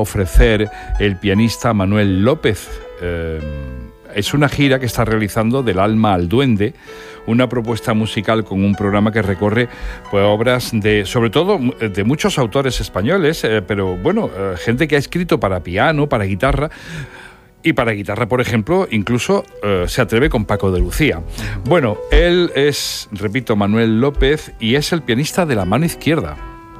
ofrecer el pianista Manuel López. Es una gira que está realizando Del alma al duende, una propuesta musical con un programa que recorre pues, obras de, sobre todo, de muchos autores españoles, pero bueno, gente que ha escrito para piano, para guitarra. Y para guitarra, por ejemplo, incluso se atreve con Paco de Lucía. Bueno, él es, repito, Manuel López, y es el pianista de La mano izquierda.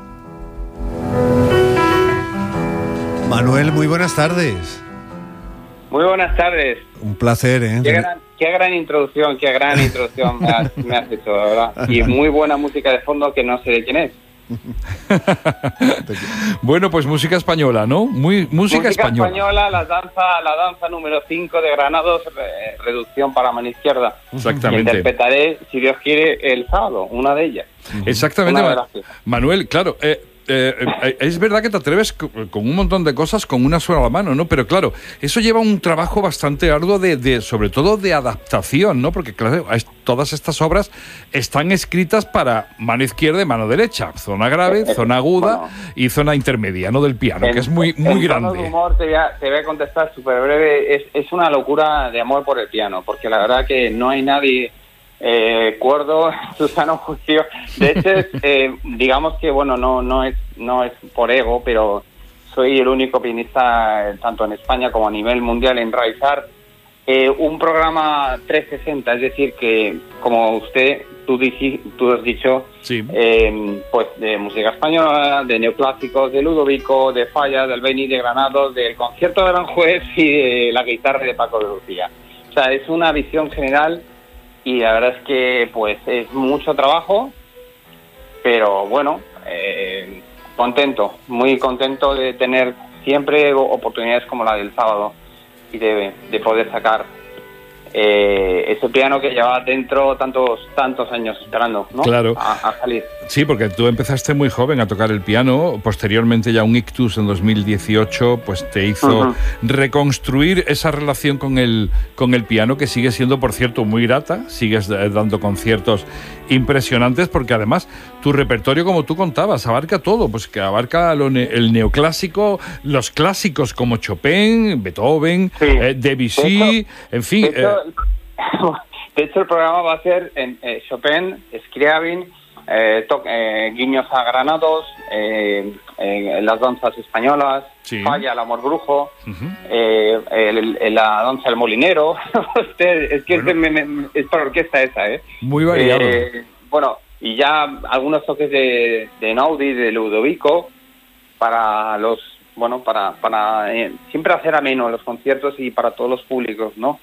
Manuel, muy buenas tardes. Muy buenas tardes. Un placer, ¿eh? Qué gran introducción me has hecho, la verdad. Y muy buena música de fondo que no sé de quién es. Bueno, pues música española, ¿no? Música española. La danza número 5 de Granados, reducción para mano izquierda. Exactamente. Interpretaré, si Dios quiere, el sábado, una de ellas. Exactamente, Manuel, claro. Es verdad que te atreves con un montón de cosas con una sola mano, ¿no? Pero claro, eso lleva un trabajo bastante arduo sobre todo de adaptación, ¿no? Porque claro, todas estas obras están escritas para mano izquierda y mano derecha, zona grave, zona aguda y zona intermedia, ¿no? Del piano, que es muy grande. En tono de humor te voy a contestar súper breve. Es una locura de amor por el piano, porque la verdad que no hay nadie cuerdo, su sano juicio. De hecho, digamos que bueno, no es por ego, pero soy el único pianista tanto en España como a nivel mundial en realizar un programa 360, es decir que como tú has dicho, sí. Pues de música española, de neoclásicos, de Ludovico, de Falla, del Beni, de Granados, del concierto de Aranjuez y de la guitarra de Paco de Lucía. O sea, es una visión general. Y la verdad es que pues es mucho trabajo, pero bueno, muy contento de tener siempre oportunidades como la del sábado y de poder sacar ese piano que llevaba dentro tantos años esperando, ¿no? Claro. A salir. Sí, porque tú empezaste muy joven a tocar el piano, posteriormente ya un ictus en 2018 pues te hizo reconstruir esa relación con el piano, que sigue siendo, por cierto, muy grata. Sigues dando conciertos impresionantes, porque además tu repertorio, como tú contabas, abarca todo, pues que abarca el neoclásico, los clásicos como Chopin, Beethoven, sí. Debussy, en fin. De hecho, el programa va a ser en Chopin, Scriabin, guiños a Granados, las danzas españolas, sí. Falla, el amor brujo, la danza del molinero. Es que bueno. Es para orquesta esa, ¿eh? Muy variado. Bueno, y ya algunos toques de Naudi, de Ludovico, para los, bueno, para siempre hacer ameno los conciertos y para todos los públicos, ¿no?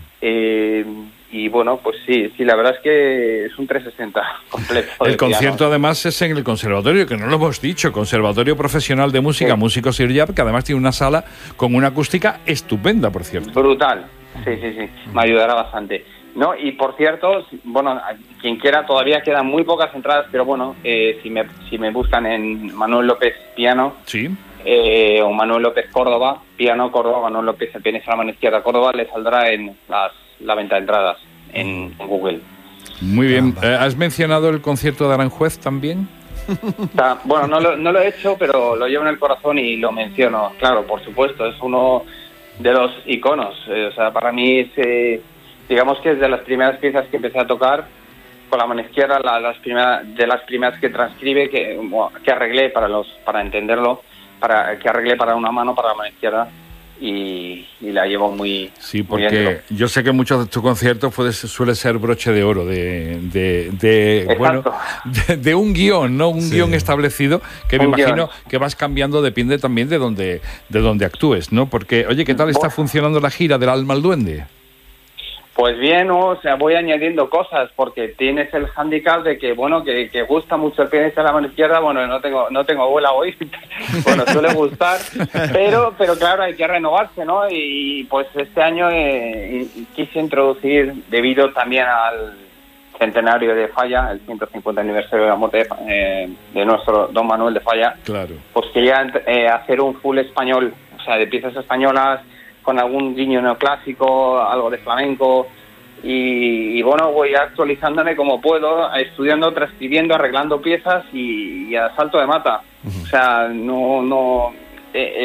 Y bueno, pues sí, la verdad es que es un 360 completo. El concierto además es en el conservatorio, que no lo hemos dicho, Conservatorio Profesional de Música, sí. Músicos Sir-Jab, que además tiene una sala con una acústica estupenda, por cierto. Brutal, sí, me ayudará bastante. No, y por cierto, bueno, quien quiera, todavía quedan muy pocas entradas, pero bueno, si me buscan en Manuel López Piano, sí. O Manuel López Córdoba, Piano Córdoba, Manuel López el pianista a la mano izquierda Córdoba, le saldrá en la venta de entradas en Google. Muy bien. ¿Has mencionado el concierto de Aranjuez también? O sea, bueno, no lo he hecho, pero lo llevo en el corazón y lo menciono. Claro, por supuesto, es uno de los iconos. O sea, para mí es, digamos que es de las primeras piezas que empecé a tocar con la mano izquierda, de las primeras que transcribe, que arreglé para entenderlo, que arreglé para una mano, para la mano izquierda. Y la llevo muy... Sí, porque yo sé que muchos de tus conciertos suele ser broche de oro de un guión, ¿no? Un guión establecido que me imagino que vas cambiando, depende también de donde actúes, ¿no? Porque, oye, ¿qué tal está funcionando la gira del alma al duende? Pues bien, o sea, voy añadiendo cosas, porque tienes el hándicap de que, bueno, que gusta mucho el pianista de la mano izquierda. Bueno, no tengo abuela hoy, bueno, suele gustar, pero claro, hay que renovarse, ¿no? Y pues este año quise introducir, debido también al centenario de Falla, el 150 aniversario de la muerte de nuestro don Manuel de Falla, claro. Pues quería hacer un full español, o sea, de piezas españolas, con algún guiño neoclásico, algo de flamenco, y bueno, voy actualizándome como puedo, estudiando, transcribiendo, arreglando piezas y a salto de mata. O sea, no